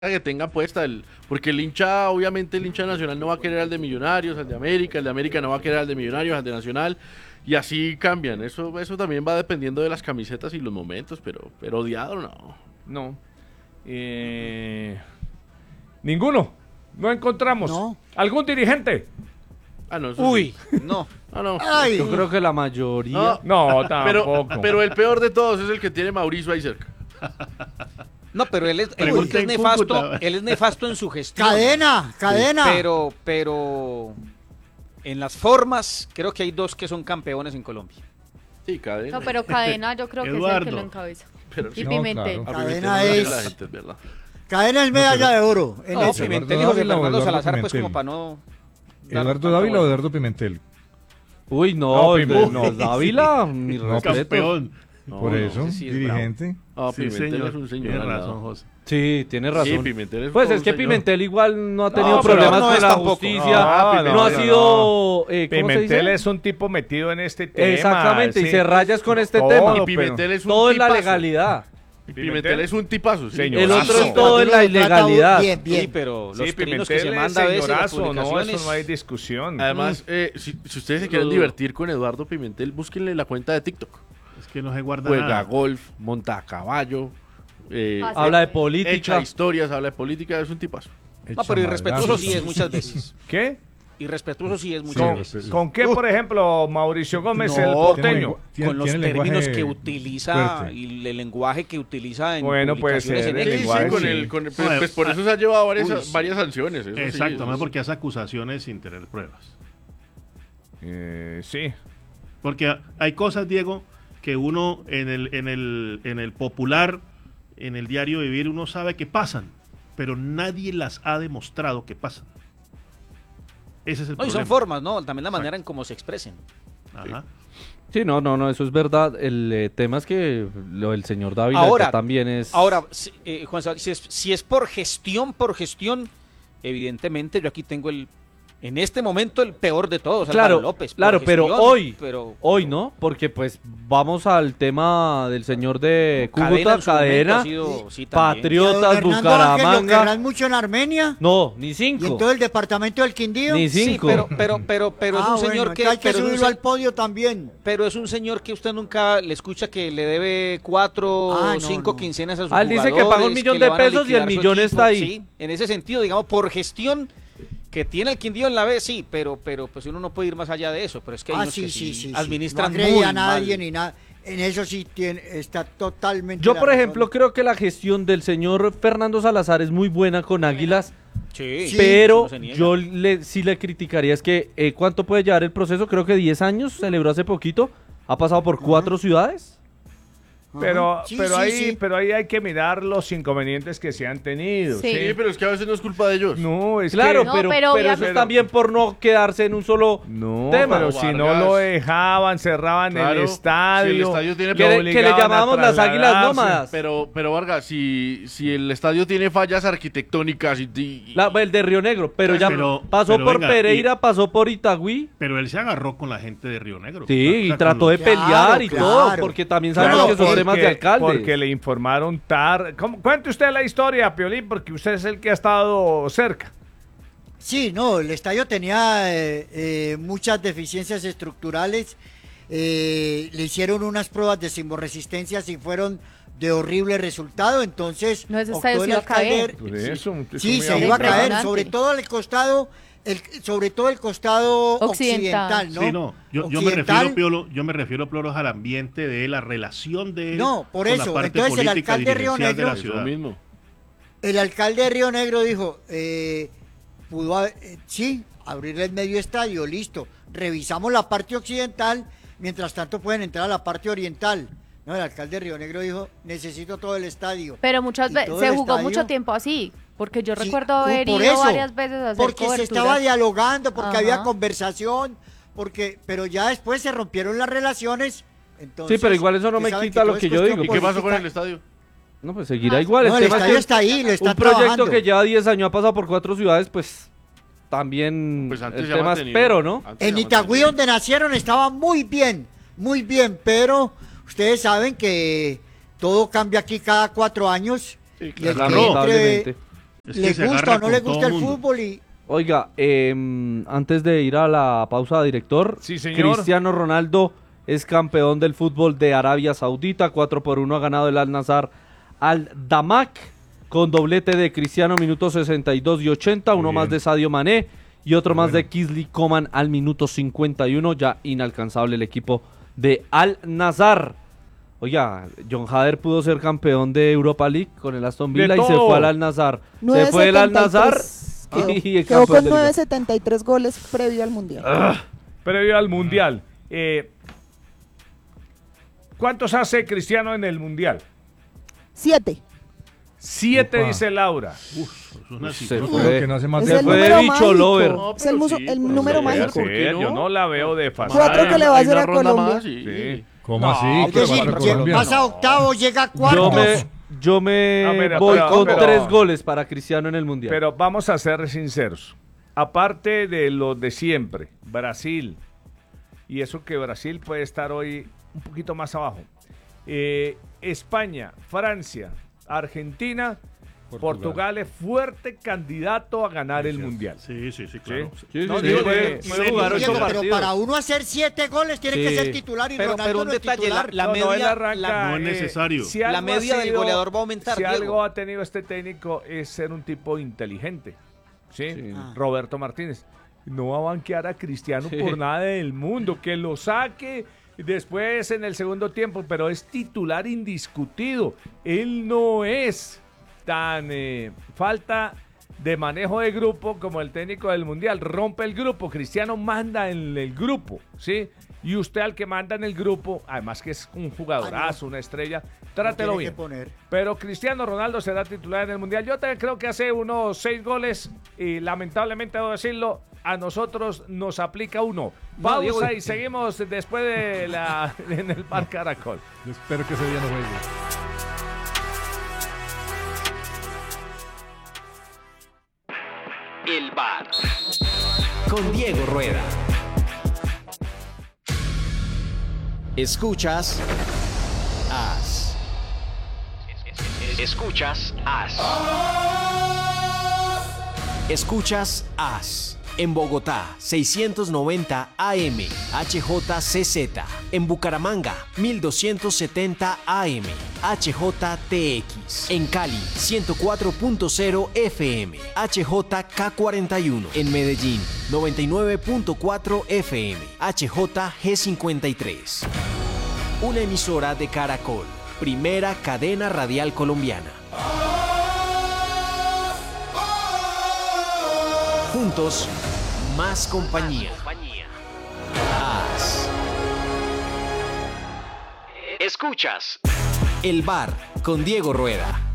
que tenga puesta, porque el hincha, obviamente el hincha nacional no va a querer al de Millonarios, al de América, el de América no va a querer al de Millonarios, al de Nacional, y así cambian. Eso también va dependiendo de las camisetas y los momentos, pero odiado no. No. Ninguno. No encontramos. No. ¿Algún dirigente? Ah, no, eso Uy, sí. no. Ah, no. Ay. Yo creo que la mayoría. No, tampoco. Pero el peor de todos es el que tiene Mauricio ahí cerca. No, pero él es Pregunten nefasto, Cúcuta. él es nefasto en su gestión. Cadena. Pero en las formas, creo que hay dos que son campeones en Colombia. Sí, Cadena. No, pero Cadena yo creo que es el Eduardo. que lo encabeza. Pero Y sí. Pimentel. claro. A Pimentel Cadena no le es- la gente, es verdad. Cadena es medalla de oro. En No, eso. Pimentel y Eduardo José Dávila o Fernando Eduardo Salazar, pues Pimentel. como para no... ¿Eduardo Dávila o Eduardo Pimentel? Uy, No, no, Pimentel. Dávila, mi No, respeto. Campeón. Por eso, ese sí es dirigente. Ah, Sí, Pimentel señor. es un señor. Tiene al lado. razón, José. Sí, tiene razón. Sí, Pimentel es Pues todo es un que señor. Pimentel igual no ha tenido No, pero problemas no con es la tampoco. justicia, No, no ha Pimentel sido... ¿cómo Pimentel se dice? es un tipo metido en este tema. Exactamente, y sí. se rayas con este Todo, tema. Y Pimentel es un Todo en la tipazo. legalidad. Pimentel es un tipazo, sí. Señor. El otro es Señorazo. todo en la ilegalidad. Bien, Sí, bien. pero los Sí, trinos que se Pimentel es manda a veces, las señorazo, no, publicaciones... eso no hay discusión. Además, si ustedes se quieren divertir con Eduardo Pimentel, búsquenle la cuenta de TikTok. Es que no se guarda Juega nada. golf, monta a caballo, Habla de echa política. historias, habla de política, es un tipazo. No, pero irrespetuoso sí es muchas veces. ¿Qué? Irrespetuoso sí es muchas ¿Con, veces. con qué, por ejemplo, Mauricio Gómez, el No, porteño? Con los términos lenguaje que utiliza fuerte. y el lenguaje que utiliza en Bueno, puede publicaciones ser en el X. lenguaje, con sí. pues por eso se ha llevado Uy, sí. varias sanciones. Eso sí, Exacto, eso no sí. porque hace acusaciones sin tener pruebas. Sí. Porque hay cosas, Diego, que uno en el popular, en el diario vivir, uno sabe que pasan, pero nadie las ha demostrado que pasan. Ese es el No, y problema. son formas, ¿no? También la manera en cómo se expresen. Ajá. Sí, no, eso es verdad. El tema es que lo del señor Dávila Ahora- que también es... Ahora, Juan Sebastián, si es por gestión, evidentemente yo aquí tengo en este momento el peor de todos, Claro, Álvaro López. por claro, pero gestión, hoy no, porque pues vamos al tema del señor de Cúcuta, en su momento Cadena, ha sido- sí, también. Patriotas, Don Fernando Ángel, lo Bucaramanga. querrán mucho en Armenia. No, ni Y en 5, todo el departamento del Quindío. ni Sí, 5. pero es un señor que... hay que pero es un subirlo se- al podio también. Pero es un señor que usted nunca le escucha que le debe 4 o No, 5 no. quincenas a sus Ah, él dice que jugadores, paga 1.000.000 le de van a pesos y el liquidar su millón equipo. está ahí. Sí, en ese sentido, digamos, por gestión que tiene el Quindío en la B, sí, pero pues uno no puede ir más allá de eso. Pero es que hay unos que sí administran No agredia a muy nadie mal. ni nada. En eso sí está totalmente. Yo, la por razón. ejemplo, creo que la gestión del señor Fernando Salazar es muy buena con Águilas, Sí, pero eso no se niega. yo sí le criticaría, es que ¿cuánto puede llevar el proceso? Creo que 10 años, celebró hace poquito, ha pasado por 4 ciudades. Pero, Sí, pero, sí, ahí, sí. pero ahí hay que mirar los inconvenientes que se han tenido. Sí. Sí, pero es que a veces no es culpa de ellos. No, es Claro, que... No, pero pero eso es obviamente- tambino por no quedarse en un solo No, tema. pero si no Vargas. lo dejaban, cerraban Claro, el estadio. si el estadio tiene- lo que le obligaban a llamábamos las águilas trasladarse. nómadas. Pero Vargas, si el estadio tiene fallas arquitectónicas El de Río Negro, pero ya Pero- pasó pero por venga, Pereira, pasó por Itagüí. Pero él se agarró con la gente de Río Negro. Sí, O sea, y con trató los- de pelear y Claro, todo, claro. porque también sabemos Claro, que son temas de alcalde. porque le informaron tarde. Cuente usted la historia, Piolín, porque usted es el que ha estado cerca. Sí, no, el estadio tenía muchas deficiencias estructurales. Le hicieron unas pruebas de sismorresistencia y fueron de horrible resultado. Entonces, No, ese optó estadio el se iba a caer. alcalde- Por eso, es Sí, muy se iba a caer, Impresionante. sobre todo el costado Occidental. occidental, ¿no? Sí, no. Yo me refiero, Piolo, al ambiente de él, la relación de él No, por con la eso. parte Entonces, el política alcalde de Río dirigencial de Negro- la Eso ciudad. mismo. El alcalde de Río Negro dijo, sí, abrir el medio estadio, listo. Revisamos la parte occidental, mientras tanto pueden entrar a la parte oriental. No, el alcalde de Río Negro dijo, necesito todo el estadio. Pero muchas Y veces todo se el jugó estadio- mucho tiempo así, porque yo Sí, recuerdo haber por ido eso, varias veces a hacer porque se estaba coberturas. dialogando, porque Ajá. había conversación, pero ya después se rompieron las relaciones. Entonces, Sí, pero igual eso no usted me sabe quita que lo todo que es yo cuestión digo. ¿Y qué pasó con política. el estadio? No, pues seguirá igual. No, el tema es estadio que está ahí, lo están un proyecto trabajando. que lleva 10 años, ha pasado por 4 ciudades, pues también Pues antes el se ha tema mantenido. espero, ¿no? Antes En se ha Itagüí, mantenido. donde nacieron, estaba muy bien, pero ustedes saben que todo cambia aquí cada 4 años. Sí, Y el claro. que entre, Lamentablemente. Es que le se gusta agarra o no con le todo gusta el mundo. fútbol y Oiga, antes de ir a la pausa, director, Sí, señor. Cristiano Ronaldo es campeón del fútbol de Arabia Saudita, 4-1 ha ganado el Al-Nassr al Damak, con doblete de Cristiano, minutos 62 y 80, uno Bien. más de Sadio Mané y otro más Bueno. de Kingsley Coman al minuto 51, ya inalcanzable el equipo de Al-Nassr. Oiga, John Hader pudo ser campeón de Europa League con el Aston De Villa y se todo. fue al Al-Nassr. Se fue el Al-Nassr y el Quedó campeón con de Liga. 9.73 goles previo al Mundial. Previo al Mundial. ¿Cuántos hace Cristiano en el Mundial? 7. 7, Upa. dice Laura. Es una Se cifra. fue. Creo que no hace más Es de el fue de número bicho mágico. lover. No, Es el, pero sí, el puede número ser, mágico. ¿por qué no? Yo no la veo de fácil. 4 que le va a Hay hacer una a ronda Colombia. más, sí. ¿Cómo No, así? pero ¿Qué es decir, cuatro que colombianos? pasa a octavos, llega a cuartos. Yo me No, mira, voy pero- con pero- 3 goles para Cristiano en el Mundial. Pero vamos a ser sinceros. Aparte de lo de siempre, Brasil, y eso que Brasil puede estar hoy un poquito más abajo. España, Francia, Argentina, Portugal es fuerte candidato a ganar el Mundial. Sí, claro. Sí, No, sí, digo, puede puede jugar Oye, 8 pero partidos. para uno hacer 7 goles tiene que Sí. ser titular y Pero Ronaldo un no es detalle, titular. la No, él media- arranca, no es necesario. si La algo ha media del sido- goleador va a aumentar, Si Diego. algo ha tenido este técnico es ser un tipo inteligente. ¿Sí? Sí. Ah. Roberto Martínez. No va a banquear a Cristiano Sí. por nada del mundo. Que lo saque después en el segundo tiempo, pero es titular indiscutido. Él no es tan falta de manejo de grupo como el técnico del Mundial. Rompe el grupo. Cristiano manda en el grupo, ¿sí? Y usted al que manda en el grupo, además que es un jugadorazo, una estrella, trátelo Tiene bien. que poner. Pero Cristiano Ronaldo será titular en el Mundial. Yo también creo que hace unos 6 goles y lamentablemente debo decirlo, a nosotros nos aplica uno. Pausa Diego, y seguimos después de en el Bar Caracol. Yo espero que ese día no juegue. El Bar con Diego Rueda. Escuchas As. Escuchas As. Escuchas As. En Bogotá, 690 AM, HJCZ. En Bucaramanga, 1270 AM, HJTX. En Cali, 104.0 FM, HJK41. En Medellín, 99.4 FM, HJG53. Una emisora de Caracol, primera cadena radial colombiana. Juntos, más compañía. As. Escuchas El Bar con Diego Rueda.